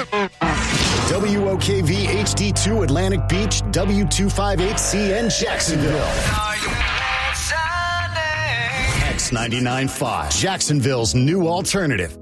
WOKV HD2 Atlantic Beach, W258CN Jacksonville. X 99.5, Jacksonville's new alternative.